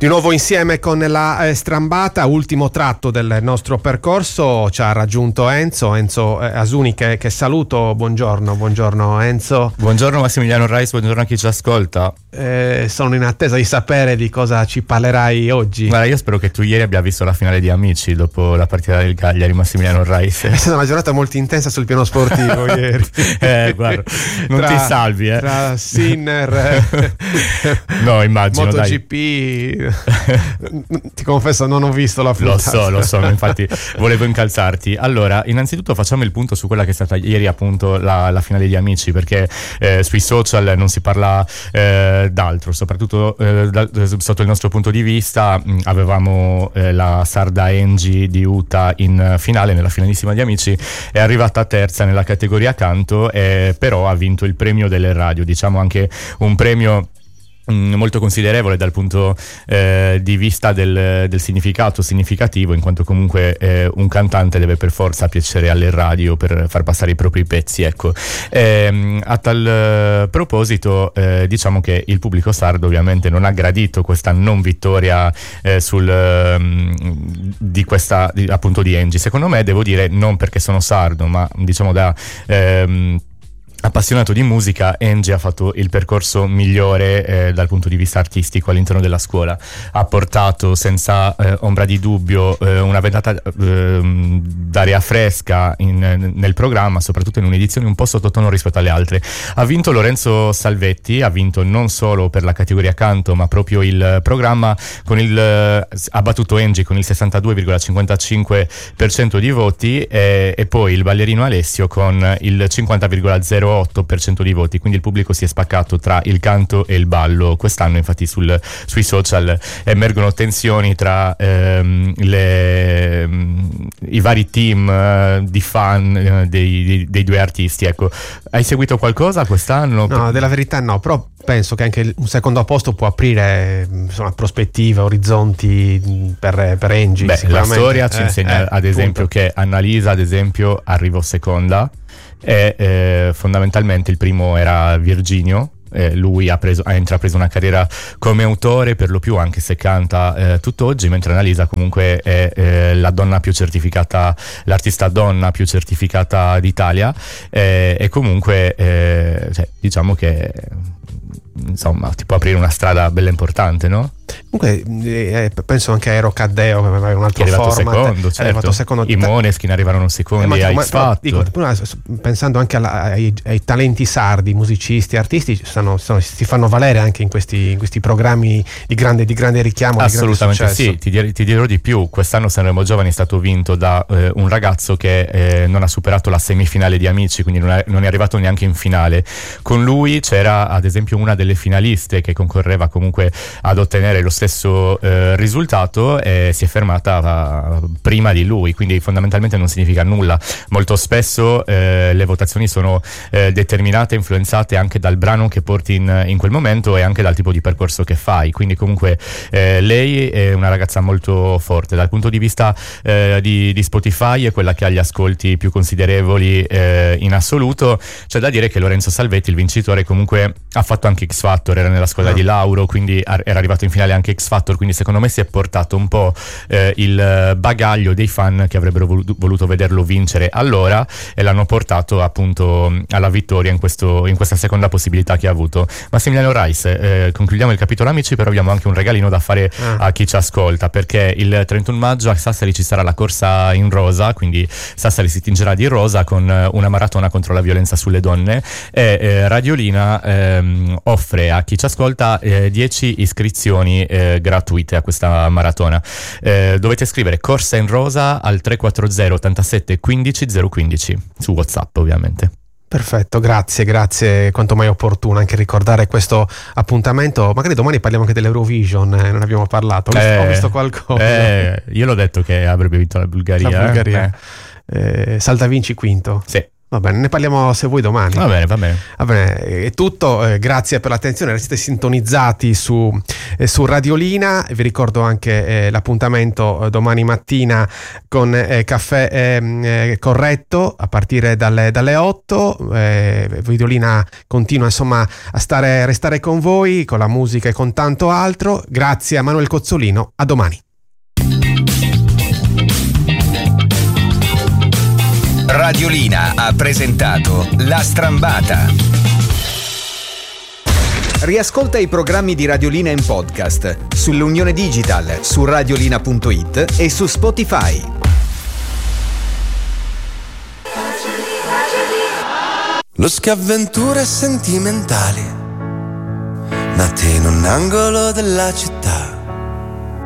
Di nuovo insieme con la Strambata, ultimo tratto del nostro percorso. Ci ha raggiunto Enzo Asuni, che saluto. Buongiorno Enzo. Buongiorno Massimiliano Rais, buongiorno a chi ci ascolta. Sono in attesa di sapere di cosa ci parlerai oggi. Guarda, io spero che tu ieri abbia visto la finale di Amici dopo la partita del Cagliari, Massimiliano Rais. È stata una giornata molto intensa sul piano sportivo ieri. Guarda, non ti salvi, tra Sinner, no, immagino, MotoGP. Ti confesso, non ho visto la puntata. Lo so, infatti volevo incalzarti. Allora, innanzitutto facciamo il punto su quella che è stata ieri appunto la finale di Amici, perché sui social non si parla d'altro, soprattutto sotto il nostro punto di vista. Avevamo la sarda Angie di Utah in finale, nella finalissima di Amici, è arrivata terza nella categoria canto, però ha vinto il premio delle radio, diciamo anche un premio molto considerevole dal punto di vista del significato significativo, in quanto comunque un cantante deve per forza piacere alle radio per far passare i propri pezzi, ecco. A tal proposito diciamo che il pubblico sardo ovviamente non ha gradito questa non vittoria appunto di Angie. Secondo me, devo dire, non perché sono sardo, ma diciamo da appassionato di musica, Angie ha fatto il percorso migliore dal punto di vista artistico all'interno della scuola. Ha portato senza ombra di dubbio una ventata d'aria fresca nel programma, soprattutto in un'edizione un po' sottotono rispetto alle altre. Ha vinto Lorenzo Salvetti, ha vinto non solo per la categoria canto, ma proprio il programma ha battuto Angie con il 62,55% di voti e poi il ballerino Alessio con il 50,08% di voti, quindi il pubblico si è spaccato tra il canto e il ballo. Quest'anno infatti sui social emergono tensioni tra i vari team di fan dei due artisti, ecco. Hai seguito qualcosa quest'anno? No, della verità no, però penso che anche un secondo posto può aprire prospettive, orizzonti per Angie. Beh, la storia ci insegna ad esempio che Annalisa ad esempio arrivò seconda e fondamentalmente il primo era Virginio. Lui ha intrapreso una carriera come autore per lo più, anche se canta tutt'oggi, mentre Annalisa comunque è la donna più certificata, l'artista donna più certificata d'Italia, e comunque diciamo che insomma ti può aprire una strada bella importante, no? Comunque penso anche a Ero Caddeo, che aveva un altro format, è arrivato secondo. I Måneskin arrivarono secondi a X Factor. Pensando anche ai talenti sardi, musicisti, artisti, si fanno valere anche in questi programmi di grande richiamo. Assolutamente sì, ti dirò di più. Quest'anno Sanremo Giovani è stato vinto da un ragazzo che non ha superato la semifinale di Amici, quindi non è arrivato neanche in finale. Con lui c'era ad esempio una delle finaliste che concorreva comunque ad ottenere lo stesso risultato e si è fermata prima di lui, quindi fondamentalmente non significa nulla. Molto spesso le votazioni sono determinate, influenzate anche dal brano che porti in quel momento e anche dal tipo di percorso che fai, quindi comunque lei è una ragazza molto forte. Dal punto di vista di Spotify è quella che ha gli ascolti più considerevoli in assoluto. C'è da dire che Lorenzo Salvetti, il vincitore, comunque ha fatto anche X Factor, era nella squadra di Lauro, quindi era arrivato in finale anche X Factor, quindi secondo me si è portato un po' il bagaglio dei fan che avrebbero voluto vederlo vincere allora e l'hanno portato appunto alla vittoria in questa seconda possibilità che ha avuto. Massimiliano Rais, concludiamo il capitolo Amici, però abbiamo anche un regalino da fare a chi ci ascolta, perché il 31 maggio a Sassari ci sarà la corsa in rosa, quindi Sassari si tingerà di rosa con una maratona contro la violenza sulle donne e Radiolina offre a chi ci ascolta 10 iscrizioni gratuite a questa maratona. Dovete scrivere corsa in rosa al 340 87 15 015 su WhatsApp, ovviamente. Perfetto, grazie, quanto mai opportuno anche ricordare questo appuntamento. Magari domani parliamo anche dell'Eurovision, non abbiamo parlato, ho visto qualcosa. Io l'ho detto che avrebbe vinto la Bulgaria. Salta Vinci quinto. Sì. Va bene, ne parliamo se vuoi domani. Va bene. Va bene, è tutto, grazie per l'attenzione, restate sintonizzati su Radiolina. Vi ricordo anche l'appuntamento domani mattina con Caffè Corretto a partire dalle 8. Radiolina continua insomma a restare con voi, con la musica e con tanto altro. Grazie a Manuel Cozzolino, a domani. Radiolina ha presentato La Strambata. Riascolta i programmi di Radiolina in podcast sull'Unione Digital, su radiolina.it e su Spotify. Losche avventure sentimentali nate in un angolo della città.